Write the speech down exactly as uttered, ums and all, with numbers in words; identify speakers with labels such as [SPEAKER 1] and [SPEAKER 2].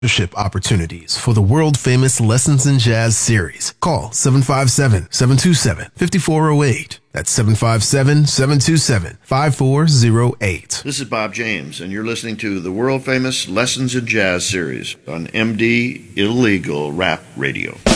[SPEAKER 1] Sponsorship opportunities for the world-famous Lessons in Jazz series. Call seven five seven, seven two seven, five four zero eight. That's seven five seven, seven two seven, five four zero eight.
[SPEAKER 2] This is Bob James, and you're listening to the world-famous Lessons in Jazz series on M D Illegal Rap Radio.